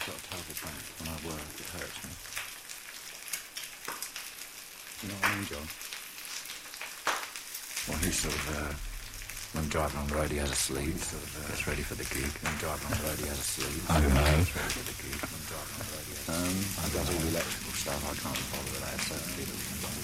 got a terrible back. When I work, it hurts me. You know what I mean, John? Well, he's sort of, when driving on the road, he has a sleep. Gets ready for the gig. When driving on the road, he has a sleep. I don't know. Gets ready for the gig. When driving on the road, he has a sleep. He does all the electrical stuff. I can't bother with that. It's so